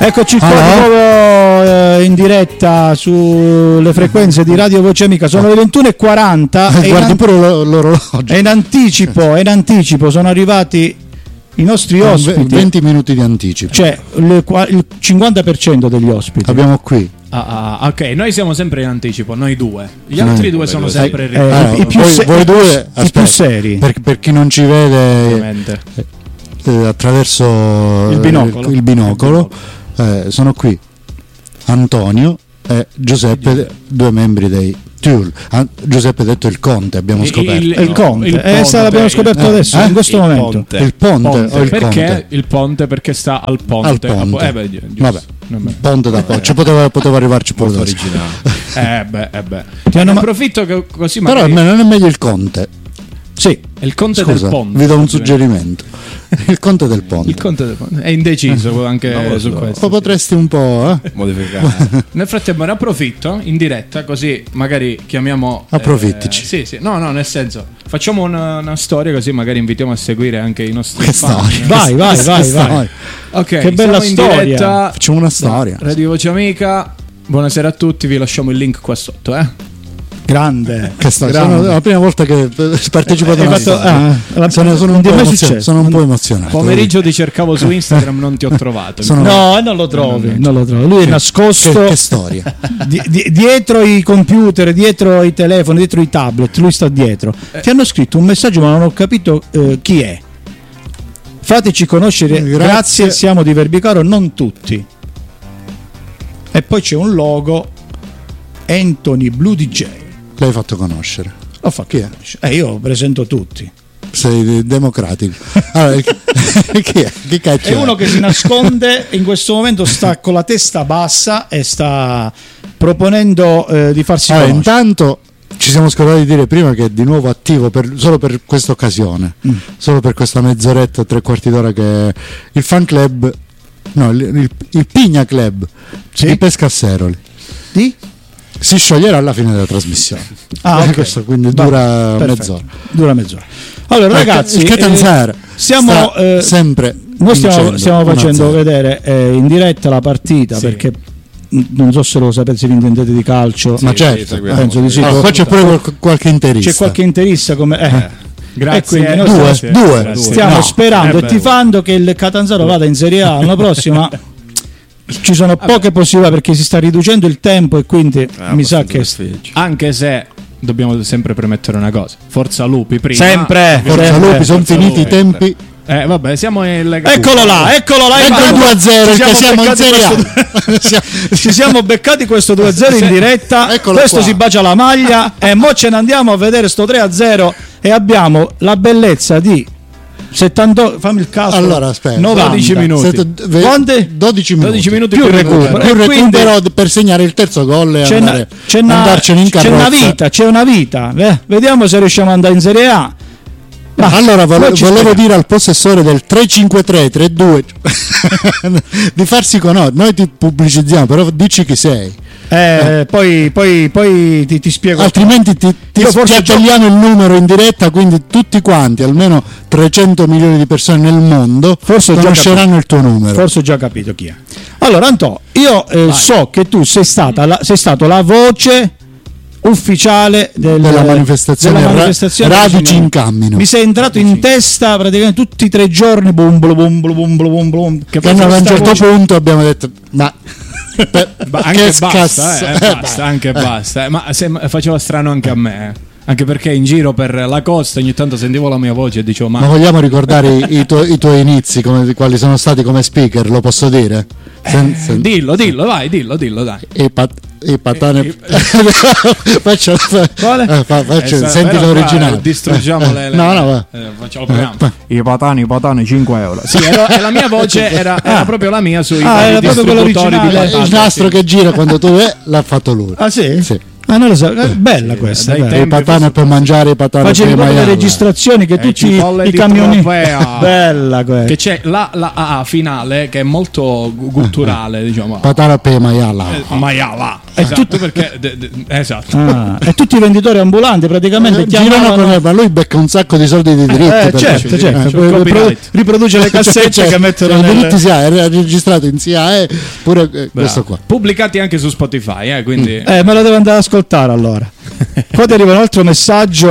Eccoci qua di nuovo in diretta sulle frequenze di Radio Voce Amica. Sono le 21:40 guardi pure l'orologio. E in anticipo sono arrivati i nostri ospiti. 20 minuti di anticipo. Cioè il 50% degli ospiti. Abbiamo qui. Ok, noi siamo sempre in anticipo, noi due. Gli altri due sono sempre in ritardo. Voi due, i più seri. Per chi non ci vede attraverso il binocolo. Sono qui Antonio e Giuseppe, due membri dei Tulle. Giuseppe detto il Conte, abbiamo scoperto. Il Conte. L'abbiamo scoperto adesso, in questo momento. Il Ponte o il perché Conte? Il Ponte perché sta al Ponte. Al Ponte. Vabbè. Ponte da Ponte. Poteva arrivarci pure da originale. Ne approfitto che così magari... Però non è meglio il Conte. Sì, il Conte del Ponte. Vi do un suggerimento. Il Conte del Ponte. Il Conte del Ponte. È indeciso anche su questo. Potresti un po' modificare. Nel frattempo ne approfitto in diretta, così magari chiamiamo. Approfittici. Sì. No, nel senso, facciamo una storia, così magari invitiamo a seguire anche i nostri fan. Vai. Ok, che bella storia. Diretta, facciamo una storia. Radio Voce Amica. Buonasera a tutti, vi lasciamo il link qua sotto, Grande. Sono la prima volta che partecipo ad una storia. Sono un po' emozionato. Pomeriggio ti cercavo su Instagram, non ti ho trovato. No, non lo trovi. Lui è nascosto. Che storia? Dietro i computer, dietro i telefoni, dietro i tablet. Lui sta dietro. Ti hanno scritto un messaggio, ma non ho capito chi è. Fateci conoscere. Grazie. Siamo di Verbicaro, non tutti. E poi c'è un logo Anthony Blue DJ. L'hai fatto conoscere? L'ho fatto conoscere. Io presento tutti. Sei democratico. Allora, chi è? Chi cacchio è uno che si nasconde e in questo momento sta con la testa bassa e sta proponendo di farsi conoscere. Intanto ci siamo scordati di dire prima che è di nuovo attivo solo per questa occasione, solo per questa mezz'oretta, 3/4 d'ora, che il fan club, il Pigna Club di Pescasseroli si scioglierà alla fine della trasmissione. Questo quindi dura mezz'ora. Allora ragazzi, il Catanzaro stiamo facendo vedere in diretta la partita, perché non so se lo sapete, se vi intendete di calcio, ma certo, penso di sì. Poi c'è pure qualche interista. C'è qualche interista come grazie. Due. Stiamo sperando e tifando che il Catanzaro vada in Serie A l'anno prossimo. Ci sono poche possibilità perché si sta riducendo il tempo e quindi mi sa che anche se dobbiamo sempre premettere una cosa, Forza Lupi prima. Sempre. Forza Lupi, sono finiti i tempi. Vabbè, siamo Eccolo là, ecco il 2-0 che siamo in Serie A. Ci siamo beccati questo 2-0 in diretta. Questo si bacia la maglia e mo ce ne andiamo a vedere sto 3-0 e abbiamo la bellezza di 70, fammi il caso. Allora aspetta, 12 minuti. 12 minuti più recupero per segnare il terzo gol e andarcene in carrozza. C'è una vita. Vediamo se riusciamo ad andare in Serie A. Allora volevo dire al possessore del 353-32 di farsi conoscere. Noi ti pubblicizziamo, però dici chi sei. Poi ti spiego. Altrimenti ti tagliamo il numero in diretta, quindi tutti quanti, almeno 300 milioni di persone nel mondo, conosceranno il tuo numero. Forse ho già capito chi è. Allora Anto, io so che tu sei stato la voce ufficiale della manifestazione Radici in Cammino. Mi sei entrato in testa praticamente tutti i 3 giorni, che a un certo punto abbiamo detto basta. Ma faceva strano anche a me. Anche perché in giro per la costa ogni tanto sentivo la mia voce e dicevo ma vogliamo ricordare i tuoi inizi, quali sono stati come speaker, lo posso dire? Dillo dai. I patane faccio senti l'originale, distruggiamo le facciamo i patani 5 euro. Sì, e la mia voce era proprio la mia sui era proprio quello originale. Il nastro che gira quando tu l'ha fatto lui. Sì? non lo so, è bella questa. I patane per mangiare, i patane facevi per proprio le maiale. registrazioni che tutti i camioni. Bella questa. Che c'è la finale che è molto culturale, diciamo. Patana per maiala. Maiala. Esatto, perché esatto. E tutti i venditori ambulanti praticamente girano con me, ma lui becca un sacco di soldi di diritti. Certo. Riproduce le cassette che mettono i diritti SIAE, era registrato in SIAE pure questo qua. Pubblicati anche su Spotify, quindi me lo devo andare ad ascoltare allora. Poi ti arriva un altro messaggio.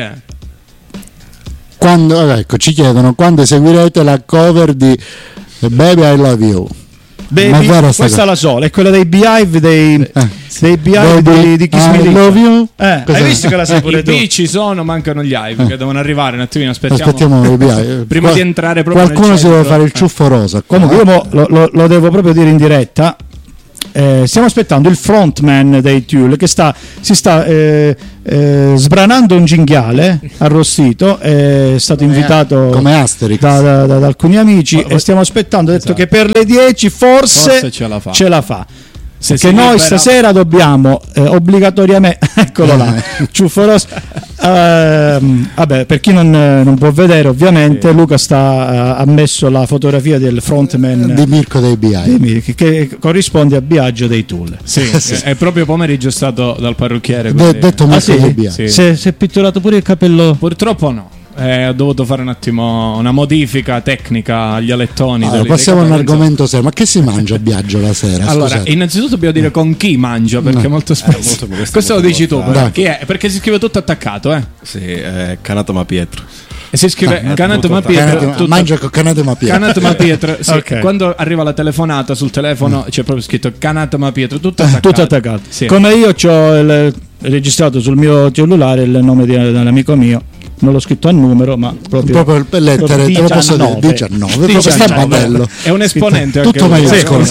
Quando, ecco, ci chiedono quando eseguirete la cover di Baby I Love You. Baby, questa la so, è quella dei Beehive dei Beehive di Kiss Me Love You. Hai visto che la sai pure tu? I B ci sono, mancano gli Hive che devono arrivare un attimino, aspettiamo i Beehive. Prima di entrare proprio qualcuno si deve fare il ciuffo rosa. Comunque io lo devo proprio dire in diretta. Stiamo aspettando il frontman dei Tulle che si sta sbranando un cinghiale arrostito, è stato invitato come Asterix da alcuni amici e stiamo aspettando, ha detto che per le 10 forse ce la fa. Perché noi stasera dobbiamo obbligatoriamente eccolo là ciuffo rosso. Vabbè, per chi non può vedere, ovviamente Luca ha messo la fotografia del frontman di Mirko dei Beehive che corrisponde a Biagio dei Tool. È proprio pomeriggio stato dal parrucchiere detto Mirko dei Beehive. Si è pitturato pure il capello? Purtroppo no. Ho dovuto fare un attimo una modifica tecnica agli alettoni. Passiamo a un argomento serio. Ma che si mangia a Biagio la sera? Allora, innanzitutto dobbiamo dire con chi mangia, perché molto spesso questo lo dici tu, chi è? Perché si scrive tutto attaccato, Sì, Canatoma Pietro. E si scrive Canatoma Pietro. Mangia con Canatoma Pietro. Canatoma Pietro. Sì, Okay. Quando arriva la telefonata sul telefono c'è proprio scritto Canatoma Pietro, tutto attaccato. Sì. Come io ho registrato sul mio cellulare il nome dell'amico mio. Non l'ho scritto a numero, ma proprio per lettere, te lo posso dire 19. Proprio sta modello. È un esponente tutto maiuscolo.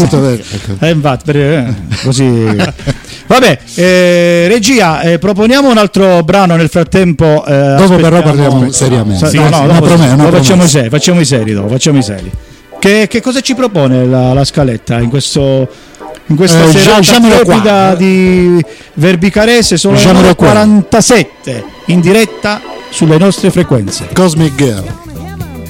Così. Vabbè, regia, proponiamo un altro brano nel frattempo. Dopo però parliamo seriamente. Facciamo i seri dopo, facciamo i seri. Che cosa ci propone la scaletta in questa serata tiepida di Verbicarese? Sono le 47 in diretta sulle nostre frequenze. Cosmic Girl.